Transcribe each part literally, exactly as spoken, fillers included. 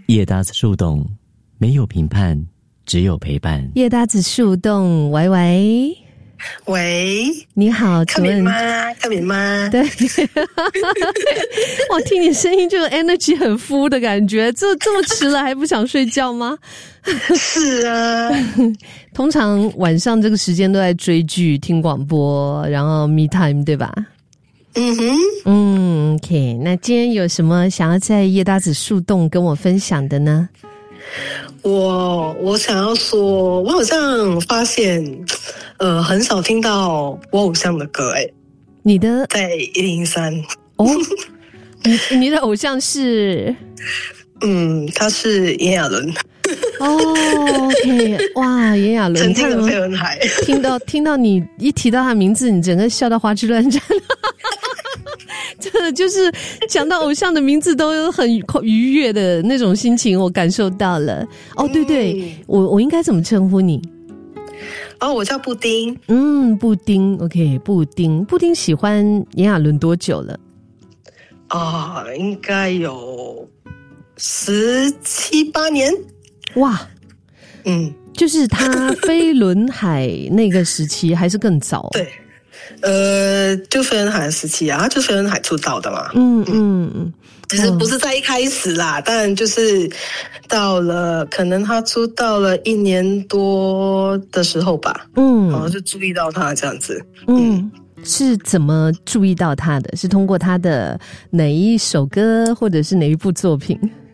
叶搭子树洞，没有评判，只有陪伴。 叶搭子树洞，喂喂喂， 你好， 看敏吗？看敏吗？ 对，我听你声音就 energy 很full的感觉，这这么迟了还不想睡觉吗？ 是啊， 通常晚上这个时间都在追剧、听广播，然后 me time 对吧？ 嗯哼， 嗯 ，OK， 那今天有什么想要在叶搭子树洞跟我分享的呢？ 我我想要说，我好像发现，呃，很少听到我偶像的歌，哎， 你的在一零三哦，你你的偶像是？ 嗯，他是炎亚纶。 哦 ，OK， 哇，炎亚纶， 曾经的飞轮海， 听到听到你一提到他名字，你整个笑到花枝乱颤。真的就是讲到偶像的名字都有很愉悦的那种心情，我感受到了。哦，对对，嗯、我我应该怎么称呼你？ 哦，我叫布丁。 嗯，布丁 ，OK， 布丁，布丁喜欢炎亚纶多久了？ 啊、哦，应该有十七八年。 哇， 嗯， 就是他飞轮海那个时期，还是更早？ 对。呃，就飞轮海的时期啊，他就飞轮海出道的嘛。 嗯嗯嗯， 其实不是在一开始啦，但就是到了可能他出道了一年多的时候吧，嗯，然后就注意到他这样子。 嗯，嗯是怎么注意到他的？是通过他的哪一首歌，或者是哪一部作品？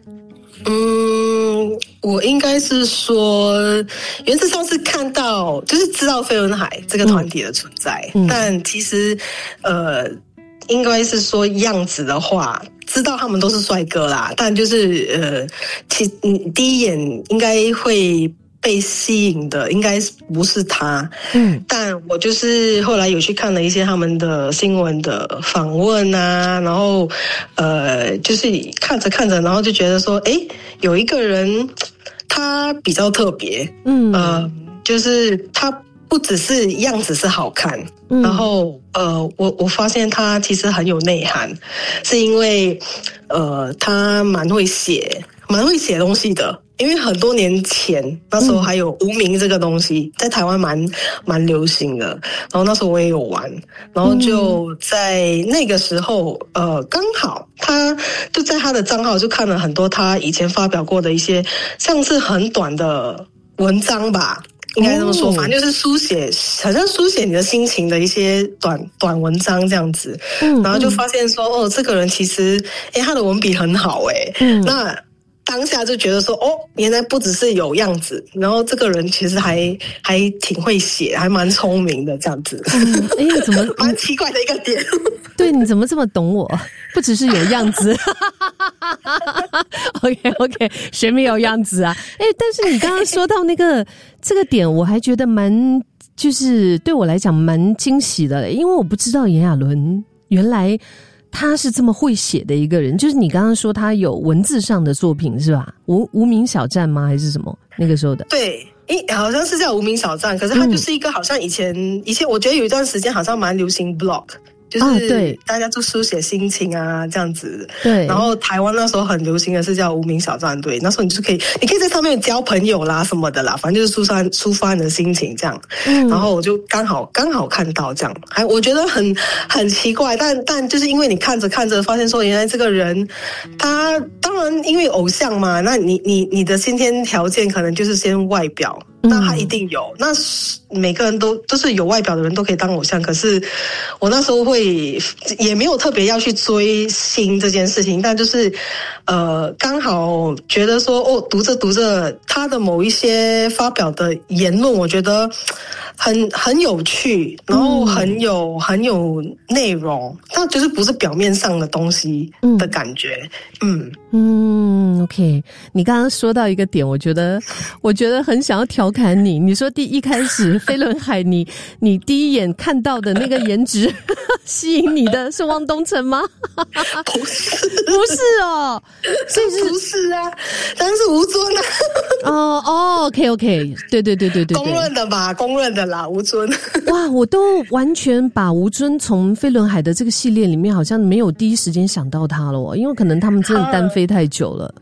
嗯，我应该是说，原则上是看到，就是知道飞轮海这个团体的存在，嗯、但其实，呃，应该是说样子的话，知道他们都是帅哥啦，但就是呃，其嗯第一眼应该会被吸引的，应该不是他，嗯，但我就是后来有去看了一些他们的新闻的访问啊，然后呃，就是看着看着，然后就觉得说，哎，有一个人他比较特别，嗯，呃，就是他不只是样子是好看，嗯、然后呃，我我发现他其实很有内涵，是因为呃，他蛮会写，蛮会写东西的。因为很多年前，那时候还有无名这个东西，在台湾蛮蛮流行的。然后那时候我也有玩，然后就在那个时候，呃，刚好他就在他的账号就看了很多他以前发表过的一些，像是很短的文章吧。应该这么说，反正就是书写，好像书写你的心情的一些短短文章这样子。嗯，然后就发现说，哦，这个人其实，诶，他的文笔很好，诶，嗯，那。当下就觉得说，哦，原来不只是有样子，然后这个人其实还还挺会写，还蛮聪明的这样子。嗯，哎，怎么蛮奇怪的一个点？ 对，你怎么这么懂我？不只是有样子。OK OK， 谁没有样子啊？哎，但是你刚刚说到那个这个点，我还觉得蛮，就是对我来讲蛮惊喜的，因为我不知道炎亚纶原来。他是这么会写的一个人，就是你刚刚说他有文字上的作品是吧？无无名小站吗？还是什么？那个时候的？ 对，诶，好像是叫无名小站，可是他就是一个好像以前、嗯、以前我觉得有一段时间好像蛮流行 blog。就是大家就书写心情啊这样子，对。然后台湾那时候很流行的是叫无名小站队，那时候你就可以，你可以在上面交朋友啦什么的啦，反正就是抒发抒发你的心情这样。嗯。然后我就刚好刚好看到这样，还我觉得很很奇怪，但但就是因为你看着看着发现说，原来这个人他当然因为偶像嘛，那你你你的先天条件可能就是先外表。那他一定有，那每个人都都是有外表的人都可以当偶像，可是我那时候会也没有特别要去追星这件事情，但就是呃刚好觉得说哦，读着读着他的某一些发表的言论，我觉得很很有趣，然后很有、嗯、很有内容，但就是不是表面上的东西的感觉。嗯嗯 ，OK， 你刚刚说到一个点，我觉得我觉得很想要调侃你。你说第一开始飞轮海，你你第一眼看到的那个颜值吸引你的是汪东城吗？ 不是， 不是哦， 所以是不是啊？当然是吴尊啊。 哦哦 ，OK OK， 对对对对对， 公认的吧，公认的啦，吴尊。 哇，我都完全把吴尊从飞轮海的这个系列里面，好像没有第一时间想到他了哦，因为可能他们真的单飞太久了。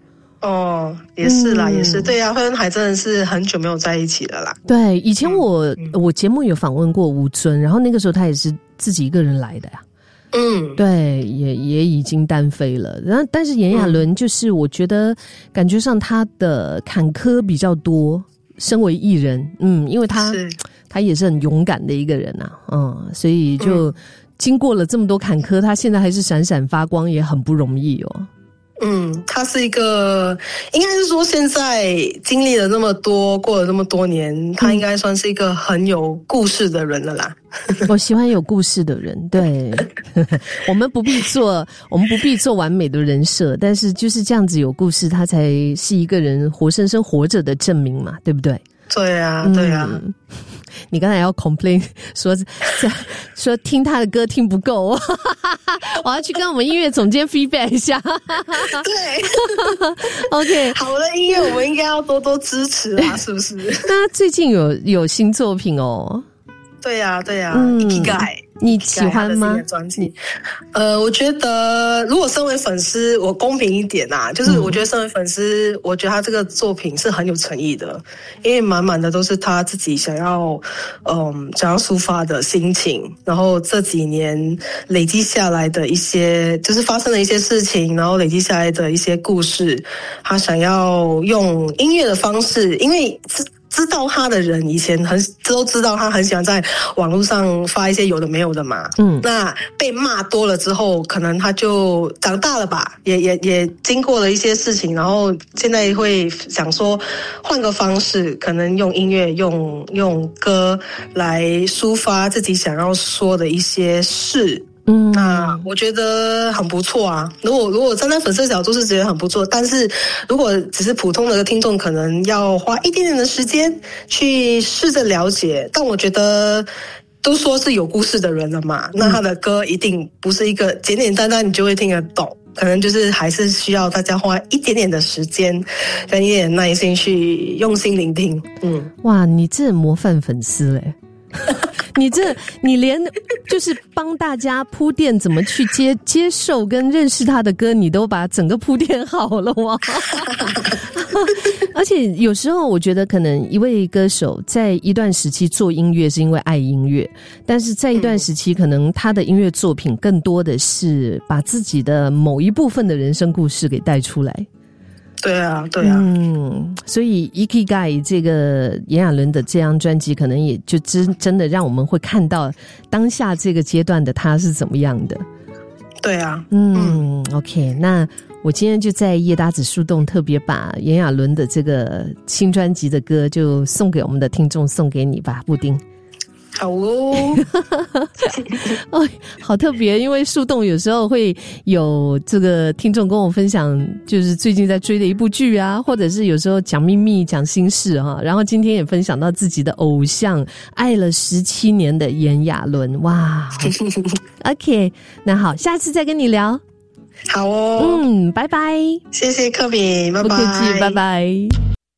哦，也是啦，嗯、也是对啊，费恩海真的是很久没有在一起了啦。 对，以前我、嗯、我节目有访问过吴尊，然后那个时候他也是自己一个人来的呀、啊。嗯，对，也也已经单飞了。然后，但是炎亚纶就是我觉得感觉上他的坎坷比较多。身为艺人，嗯，因为他他也是很勇敢的一个人啊，嗯，所以就经过了这么多坎坷，他现在还是闪闪发光，也很不容易哦。 嗯，他是一个，应该是说现在经历了那么多，过了那么多年，他应该算是一个很有故事的人了啦。 我喜欢有故事的人，对，我们不必做，我们不必做完美的人设，但是就是这样子有故事，他才是一个人活生生活着的证明嘛，对不对？ 对啊，对啊。嗯， 你刚才要 complain 说说听他的歌听不够，我要去跟我们音乐总监 feedback 一下。 对 ，OK， 好的音乐我们应该要多多支持啊，是不是？ 那最近有有新作品哦。 对呀、啊，对呀、啊，嗯 Ikigai， 你喜欢吗？ 专辑，呃，我觉得如果身为粉丝，我公平一点啊，就是我觉得身为粉丝，嗯、我觉得他这个作品是很有诚意的，因为满满的都是他自己想要，嗯，想要抒发的心情，然后这几年累积下来的一些，就是发生了一些事情，然后累积下来的一些故事，他想要用音乐的方式，因为知道他的人以前很都知道他很喜欢在网络上发一些有的没有的嘛，嗯，那被骂多了之后，可能他就长大了吧，也也也经过了一些事情，然后现在会想说换个方式，可能用音乐、用用歌来抒发自己想要说的一些事。嗯，那我觉得很不错啊。如果如果站在粉丝的角度是觉得很不错，但是如果只是普通的听众，可能要花一点点的时间去试着了解。但我觉得都说是有故事的人了嘛，那他的歌一定不是一个简简单单你就会听得懂，可能就是还是需要大家花一点点的时间跟一点耐心去用心聆听。嗯， 哇，你这模范粉丝嘞！你这，你连就是帮大家铺垫怎么去接接受跟认识他的歌，你都把整个铺垫好了哇！而且有时候我觉得，可能一位歌手在一段时期做音乐是因为爱音乐，但是在一段时期，可能他的音乐作品更多的是把自己的某一部分的人生故事给带出来。 对啊，对啊， 嗯，所以 Ikigai 这个炎亚纶的这张专辑，可能也就真真的让我们会看到当下这个阶段的他是怎么样的。 对啊， 嗯, 嗯 ，OK， 那我今天就在夜搭子树洞特别把炎亚纶的这个新专辑的歌就送给我们的听众，送给你吧，布丁。 好哦， 哦，好特别，因为树洞有时候会有这个听众跟我分享，就是最近在追的一部剧啊，或者是有时候讲秘密、讲心事哈。然后今天也分享到自己的偶像，爱了十七年的炎亚纶，哇！OK， 那好，下次再跟你聊。 好哦， 嗯，拜拜， 谢谢克敏，拜拜， 不客气，拜拜。